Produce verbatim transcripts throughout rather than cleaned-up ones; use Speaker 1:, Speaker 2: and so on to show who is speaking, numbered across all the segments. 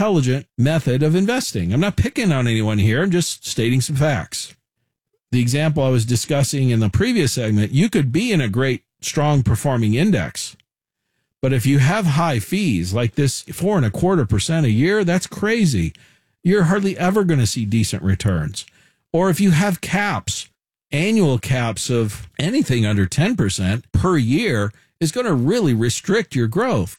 Speaker 1: intelligent method of investing. I'm not picking on anyone here. I'm just stating some facts. The example I was discussing in the previous segment, you could be in a great, strong performing index. But if you have high fees like this, four and a quarter percent a year, that's crazy. You're hardly ever going to see decent returns. Or if you have caps, annual caps of anything under ten percent per year is going to really restrict your growth.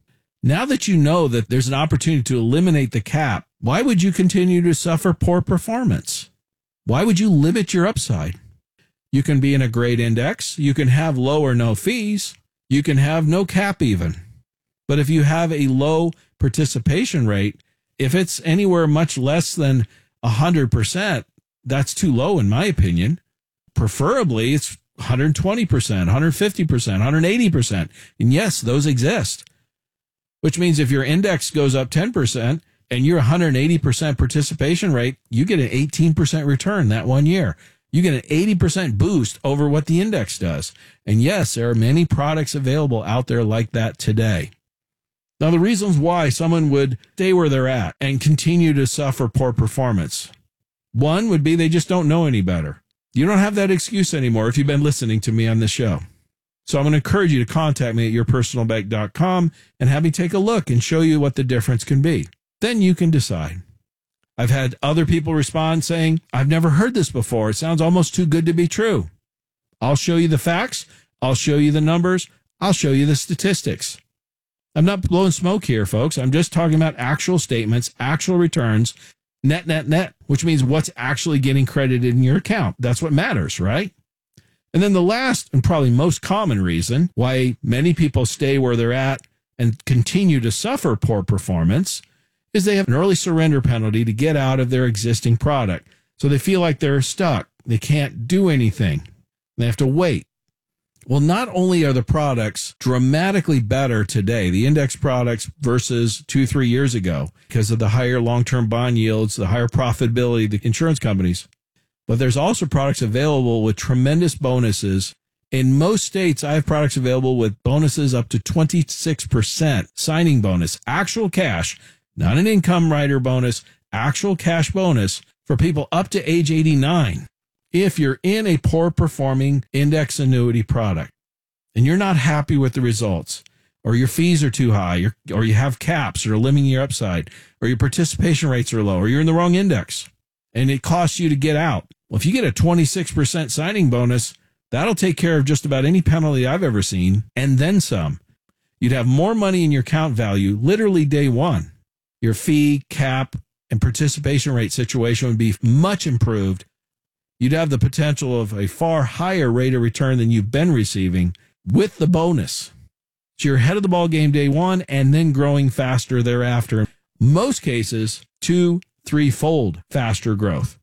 Speaker 1: Now that you know that there's an opportunity to eliminate the cap, why would you continue to suffer poor performance? Why would you limit your upside? You can be in a great index. You can have low or no fees. You can have no cap even. But if you have a low participation rate, if it's anywhere much less than one hundred percent, that's too low in my opinion. Preferably, it's one hundred twenty percent, one hundred fifty percent, one hundred eighty percent. And yes, those exist. Which means if your index goes up ten percent and you're one hundred eighty percent participation rate, you get an eighteen percent return that one year. You get an eighty percent boost over what the index does. And yes, there are many products available out there like that today. Now, the reasons why someone would stay where they're at and continue to suffer poor performance. One would be they just don't know any better. You don't have that excuse anymore if you've been listening to me on this show. So I'm going to encourage you to contact me at your personal bank dot com and have me take a look and show you what the difference can be. Then you can decide. I've had other people respond saying, I've never heard this before. It sounds almost too good to be true. I'll show you the facts. I'll show you the numbers. I'll show you the statistics. I'm not blowing smoke here, folks. I'm just talking about actual statements, actual returns, net, net, net, which means what's actually getting credited in your account. That's what matters, right? And then the last and probably most common reason why many people stay where they're at and continue to suffer poor performance is they have an early surrender penalty to get out of their existing product. So they feel like they're stuck. They can't do anything. They have to wait. Well, not only are the products dramatically better today, the index products versus two, three years ago, because of the higher long-term bond yields, the higher profitability of the insurance companies, but there's also products available with tremendous bonuses. In most states, I have products available with bonuses up to twenty-six percent signing bonus, actual cash, not an income rider bonus, actual cash bonus for people up to age eighty-nine. If you're in a poor performing index annuity product and you're not happy with the results, or your fees are too high, or, or you have caps that are limiting your upside, or your participation rates are low, or you're in the wrong index and it costs you to get out. Well, if you get a twenty-six percent signing bonus, that'll take care of just about any penalty I've ever seen, and then some. You'd have more money in your account value literally day one. Your fee, cap, and participation rate situation would be much improved. You'd have the potential of a far higher rate of return than you've been receiving with the bonus. So you're ahead of the ball game day one and then growing faster thereafter. Most cases, two, three-fold faster growth.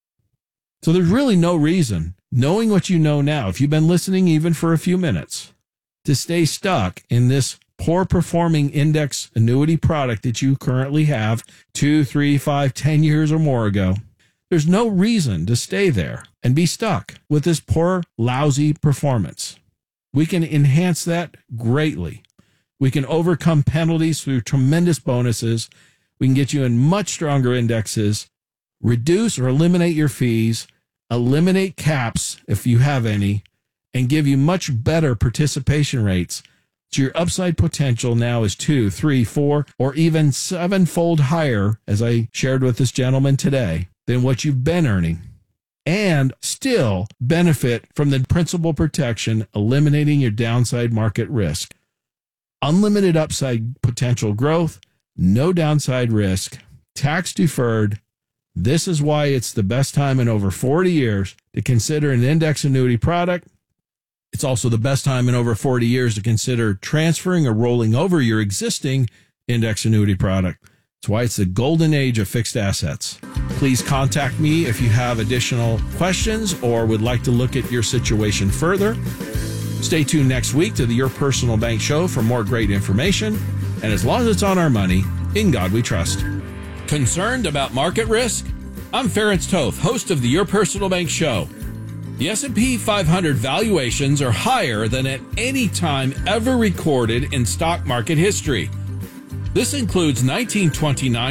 Speaker 1: So there's really no reason, knowing what you know now, if you've been listening even for a few minutes, to stay stuck in this poor performing index annuity product that you currently have two, three, five, ten years or more ago. There's no reason to stay there and be stuck with this poor, lousy performance. We can enhance that greatly. We can overcome penalties through tremendous bonuses. We can get you in much stronger indexes, reduce or eliminate your fees, eliminate caps if you have any, and give you much better participation rates. So your upside potential now is two, three, four, or even sevenfold higher, as I shared with this gentleman today, than what you've been earning, and still benefit from the principal protection, eliminating your downside market risk. Unlimited upside potential growth, no downside risk, tax deferred. This is why it's the best time in over forty years to consider an index annuity product. It's also the best time in over forty years to consider transferring or rolling over your existing index annuity product. That's why it's the golden age of fixed assets. Please contact me if you have additional questions or would like to look at your situation further. Stay tuned next week to the Your Personal Bank Show for more great information. And as long as it's on our money, in God we trust. Concerned about market risk? I'm Ferenc Toth, host of the Your Personal Bank Show. The S and P five hundred valuations are higher than at any time ever recorded in stock market history. This includes nineteen twenty-nine